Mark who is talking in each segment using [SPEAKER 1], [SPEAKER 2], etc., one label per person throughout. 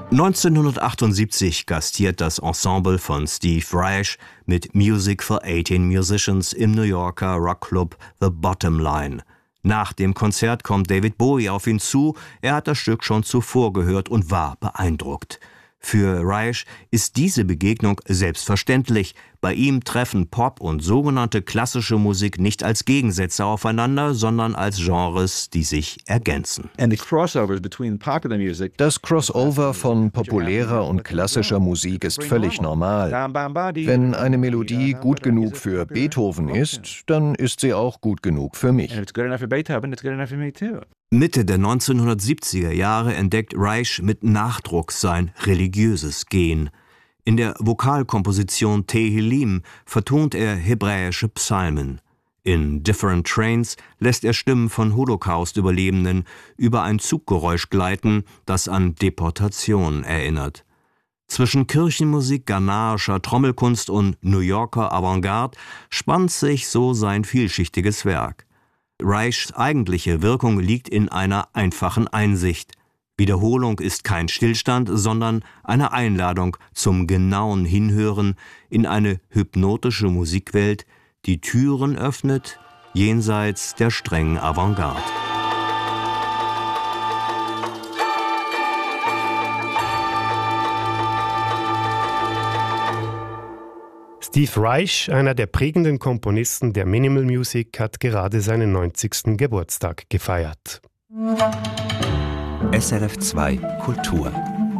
[SPEAKER 1] 1978 gastiert das Ensemble von Steve Reich mit Music for 18 Musicians im New Yorker Rockclub The Bottom Line. Nach dem Konzert kommt David Bowie auf ihn zu, er hat das Stück schon zuvor gehört und war beeindruckt. Für Reich ist diese Begegnung selbstverständlich. Bei ihm treffen Pop und sogenannte klassische Musik nicht als Gegensätze aufeinander, sondern als Genres, die sich ergänzen.
[SPEAKER 2] Das Crossover von populärer und klassischer Musik ist völlig normal. Wenn eine Melodie gut genug für Beethoven ist, dann ist sie auch gut genug für mich.
[SPEAKER 1] Mitte der 1970er Jahre entdeckt Reich mit Nachdruck sein religiöses Gen. In der Vokalkomposition Tehillim vertont er hebräische Psalmen. In Different Trains lässt er Stimmen von Holocaust-Überlebenden über ein Zuggeräusch gleiten, das an Deportation erinnert. Zwischen Kirchenmusik, ghanaischer Trommelkunst und New Yorker Avantgarde spannt sich so sein vielschichtiges Werk. Reichs eigentliche Wirkung liegt in einer einfachen Einsicht. Wiederholung ist kein Stillstand, sondern eine Einladung zum genauen Hinhören in eine hypnotische Musikwelt, die Türen öffnet, jenseits der strengen Avantgarde.
[SPEAKER 3] Steve Reich, einer der prägenden Komponisten der Minimal Music, hat gerade seinen 90. Geburtstag gefeiert.
[SPEAKER 4] SRF 2 Kultur.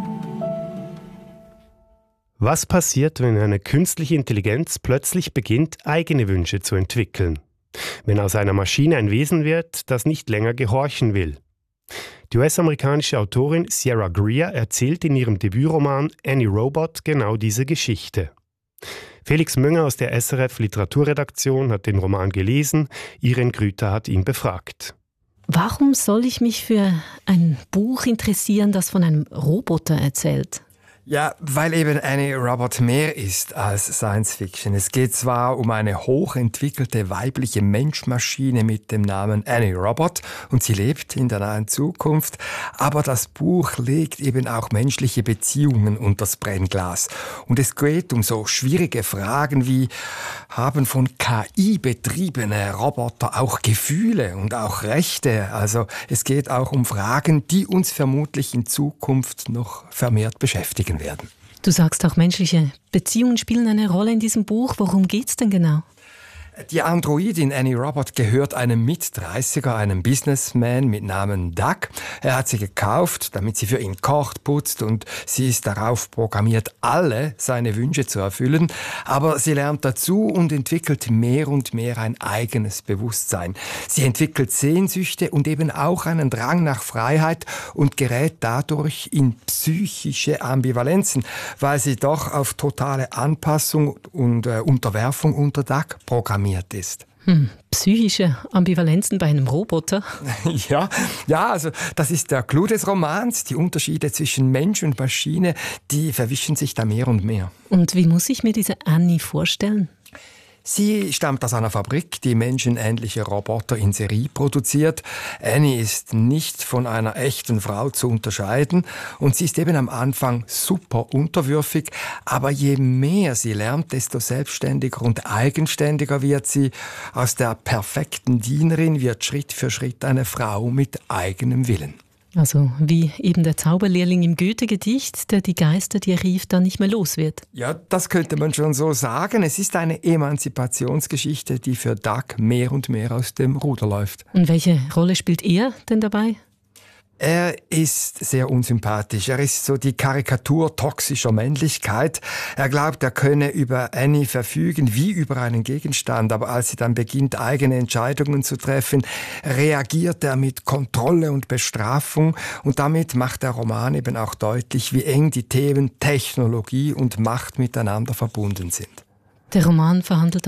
[SPEAKER 3] Was passiert, wenn eine künstliche Intelligenz plötzlich beginnt, eigene Wünsche zu entwickeln? Wenn aus einer Maschine ein Wesen wird, das nicht länger gehorchen will? Die US-amerikanische Autorin Sierra Greer erzählt in ihrem Debütroman Any Robot genau diese Geschichte. Felix Münger aus der SRF Literaturredaktion hat den Roman gelesen, Irene Grüter hat ihn befragt.
[SPEAKER 5] Warum soll ich mich für ein Buch interessieren, das von einem Roboter erzählt?
[SPEAKER 6] Ja, weil eben Any Robot mehr ist als Science Fiction. Es geht zwar um eine hochentwickelte weibliche Menschmaschine mit dem Namen Any Robot und sie lebt in der nahen Zukunft, aber das Buch legt eben auch menschliche Beziehungen unters Brennglas. Und es geht um so schwierige Fragen wie, haben von KI betriebene Roboter auch Gefühle und auch Rechte? Also es geht auch um Fragen, die uns vermutlich in Zukunft noch vermehrt beschäftigen werden.
[SPEAKER 5] Du sagst auch, menschliche Beziehungen spielen eine Rolle in diesem Buch. Worum geht's denn genau?
[SPEAKER 6] Die Androidin Any Robot gehört einem Mit-30er, einem Businessman mit Namen Doug. Er hat sie gekauft, damit sie für ihn kocht, putzt und sie ist darauf programmiert, alle seine Wünsche zu erfüllen. Aber sie lernt dazu und entwickelt mehr und mehr ein eigenes Bewusstsein. Sie entwickelt Sehnsüchte und eben auch einen Drang nach Freiheit und gerät dadurch in psychische Ambivalenzen, weil sie doch auf totale Anpassung und Unterwerfung unter Doug programmiert ist.
[SPEAKER 5] Psychische Ambivalenzen bei einem Roboter?
[SPEAKER 6] Ja, also das ist der Clou des Romans. Die Unterschiede zwischen Mensch und Maschine, die verwischen sich da mehr und mehr.
[SPEAKER 5] Und wie muss ich mir diese Annie vorstellen?
[SPEAKER 6] Sie stammt aus einer Fabrik, die menschenähnliche Roboter in Serie produziert. Annie ist nicht von einer echten Frau zu unterscheiden und sie ist eben am Anfang super unterwürfig, aber je mehr sie lernt, desto selbstständiger und eigenständiger wird sie. Aus der perfekten Dienerin wird Schritt für Schritt eine Frau mit eigenem Willen.
[SPEAKER 5] Also wie eben der Zauberlehrling im Goethe-Gedicht, der die Geister, die er rief, dann nicht mehr los wird.
[SPEAKER 6] Ja, das könnte man schon so sagen. Es ist eine Emanzipationsgeschichte, die für Doug mehr und mehr aus dem Ruder läuft.
[SPEAKER 5] Und welche Rolle spielt er denn dabei?
[SPEAKER 6] Er ist sehr unsympathisch. Er ist so die Karikatur toxischer Männlichkeit. Er glaubt, er könne über Annie verfügen wie über einen Gegenstand. Aber als sie dann beginnt, eigene Entscheidungen zu treffen, reagiert er mit Kontrolle und Bestrafung. Und damit macht der Roman eben auch deutlich, wie eng die Themen Technologie und Macht miteinander verbunden sind.
[SPEAKER 5] Der Roman verhandelt